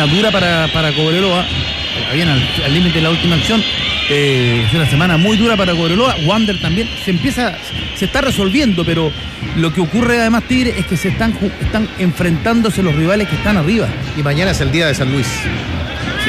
semana dura para Cobreloa. Habían al límite de la última acción. Es una semana muy dura para Cobreloa. Wander también se está resolviendo, pero lo que ocurre además, Tigre, es que están enfrentándose los rivales que están arriba. Y mañana es el día de San Luis. Sí.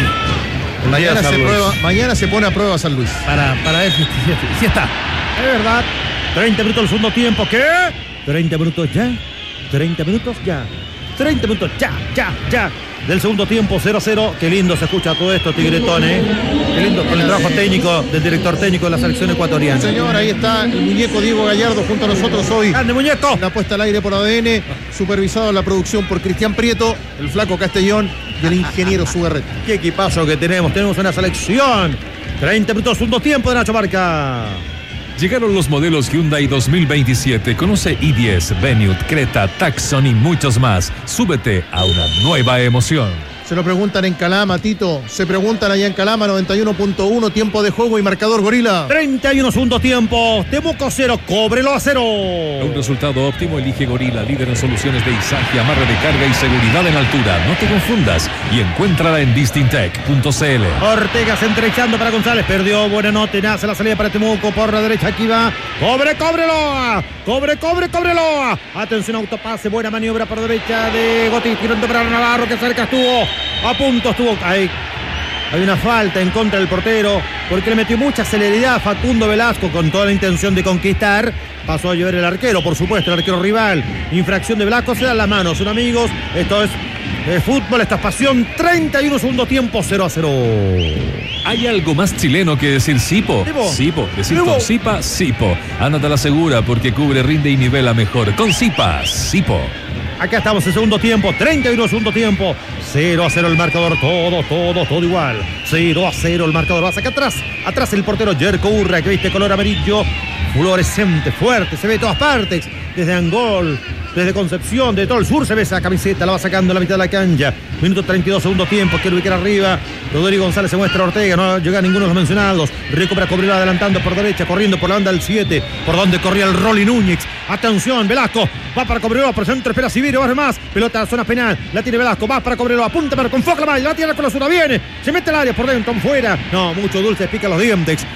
Mañana se pone a prueba San Luis. Para ver si está. Es verdad. 30 minutos del segundo tiempo. ¿Qué? 30 minutos ya. 30 minutos ya. 30 minutos ya. Del segundo tiempo, 0-0. Qué lindo se escucha todo esto, Tigretón, ¿eh? Qué lindo con el trabajo técnico del director técnico de la selección ecuatoriana. Señor, ahí está el muñeco Diego Gallardo junto a nosotros hoy. ¡Grande, muñeco! La puesta al aire por ADN, supervisado en la producción por Cristian Prieto, el Flaco Castellón y el ingeniero Sugarret. ¡Qué equipazo que tenemos! Tenemos una selección. 30 minutos, segundo tiempo de Nacho Barca. Llegaron los modelos Hyundai 2027. Conoce i10, Venue, Creta, Tucson y muchos más. Súbete a una nueva emoción. Se lo preguntan en Calama, Tito. Se preguntan allá en Calama, 91.1, tiempo de juego y marcador, Gorila. 31 segundo tiempo. Temuco 0, Cobreloa 0. Un resultado óptimo, elige Gorila, líder en soluciones de izaje, amarre de carga y seguridad en altura. No te confundas y encuéntrala en distintec.cl. Ortega se entrechando para González. Perdió, buena nota, nace la salida para Temuco. Por la derecha, aquí va. Cobreloa. Cobreloa. Atención, autopase, buena maniobra por derecha de Gotti. Tirando para Navarro, que cerca estuvo. A punto estuvo. Hay una falta en contra del portero porque le metió mucha celeridad a Facundo Velasco con toda la intención de conquistar. Pasó a llover el arquero, por supuesto, el arquero rival. Infracción de Velasco, se dan las manos. Son amigos. Esto es fútbol, esta es pasión. 31 segundo tiempo, 0-0. ¿Hay algo más chileno que decir Sipo? Sipo, decir con Sipa, Sipo. Ándate a la segura porque cubre, rinde y nivela mejor. Con Sipa, Sipo. Acá estamos en segundo tiempo, 31 segundo tiempo, 0-0 el marcador, todo igual, 0-0 el marcador, vas acá atrás el portero Jerko Urra, que viste color amarillo, fluorescente, fuerte, se ve de todas partes, desde Angol, desde Concepción, de todo el sur se ve esa camiseta, la va sacando a la mitad de la cancha, minuto 32 segundo tiempo, quiere ubicar arriba, Rodrigo González se muestra a Ortega, no llega ninguno de los mencionados, recupera Cobreloa adelantando por derecha, corriendo por la banda del 7, por donde corría el Rolly Núñez, atención, Velasco, va para Cobreloa, por centro, espera Sivirio, va más, pelota a la zona penal, la tiene Velasco, va para Cobreloa, apunta para con Foca, la tira con la zona, viene, se mete al área por dentro, fuera, no, mucho dulce pica los dientes,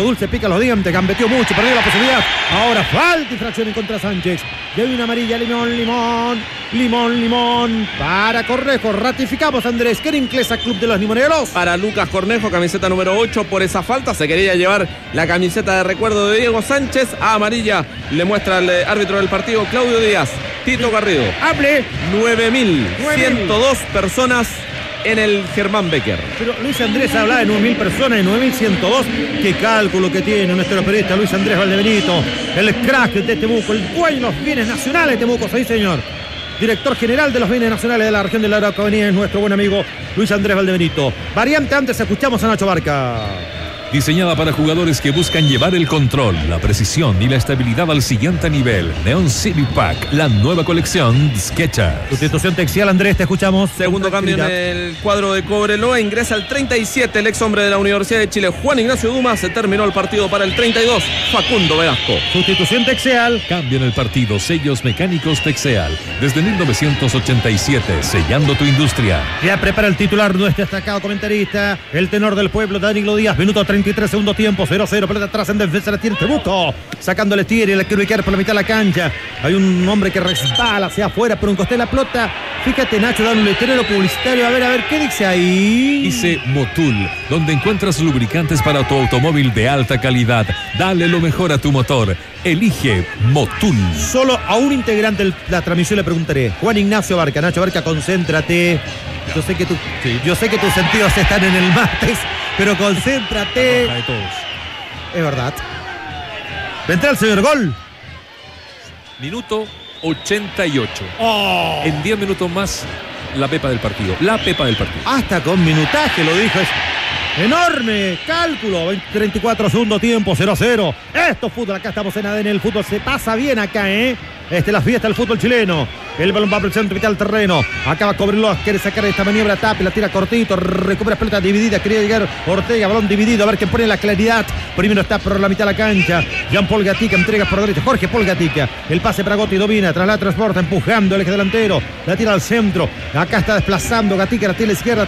gambeteó mucho, perdió la posibilidad, ahora falta infracción en contra Sánchez, de una amarilla, Limón, para Cornejo, ratificamos Andrés, Querinclesa, Club de los Limoneros. Para Lucas Cornejo, camiseta número 8, por esa falta se quería llevar la camiseta de recuerdo de Diego Sánchez, a amarilla le muestra el árbitro del partido, Claudio Díaz. Tito Garrido. Hable. 9.102 personas en el Germán Becker. Pero Luis Andrés habla de 9.000 personas, de 9.102. Qué cálculo que tiene nuestro periodista Luis Andrés Valdebenito, el crack de Temuco, el dueño de los bienes nacionales de Temuco, sí señor. Director general de los bienes nacionales de la región de la Araucanía es nuestro buen amigo Luis Andrés Valdebenito. Variante antes, escuchamos a Nacho Barca. Diseñada para jugadores que buscan llevar el control, la precisión y la estabilidad al siguiente nivel. Neon City Pack, la nueva colección Skechers. Sustitución textual, Andrés, te escuchamos. Segundo cambio en el cuadro de Cobreloa, ingresa el 37, el ex hombre de la Universidad de Chile, Juan Ignacio Dumas. Se terminó el partido para el 32, Facundo Velasco. Sustitución textual. Cambio en el partido, sellos mecánicos Texeal. Desde 1987, sellando tu industria. Ya prepara el titular, nuestro destacado comentarista, el tenor del pueblo, Danilo Díaz. Minuto 33, segundo tiempo, 0-0, pelota atrás en defensa, la tiene Temuco, sacándole tiro y la quiere ubicar por la mitad de la cancha. Hay un hombre que resbala hacia afuera por un costado de la pelota. Fíjate, Nacho, da un letrero publicitario, a ver, ¿qué dice ahí? Dice Motul, donde encuentras lubricantes para tu automóvil de alta calidad. Dale lo mejor a tu motor. Elige Motul. Solo a un integrante de la transmisión le preguntaré. Juan Ignacio Barca. Nacho Barca, concéntrate. Yo sé que tus sentidos están en el martes, pero concéntrate. De todos. Es verdad. Vendrá el señor gol. Minuto 88. Oh. En 10 minutos más, la pepa del partido. Hasta con minutaje lo dijo. Es enorme cálculo. 34 segundo tiempo, 0-0. Esto es fútbol. Acá estamos en ADN. El fútbol se pasa bien acá, ¿eh? Esta es la fiesta del fútbol chileno. El balón va por el centro, mitad del terreno. Acaba Cobreloa, quiere sacar esta maniobra, Tapia, la tira cortito, recupera pelota dividida, quería llegar Ortega, balón dividido, a ver quién pone la claridad. Primero está por la mitad de la cancha. Jean-Paul Gatica entrega por derecha, Jorge Paul Gatica. El pase para Gotti, domina, tras la transporta, empujando el eje delantero. La tira al centro. Acá está desplazando Gatica, la tira a la izquierda.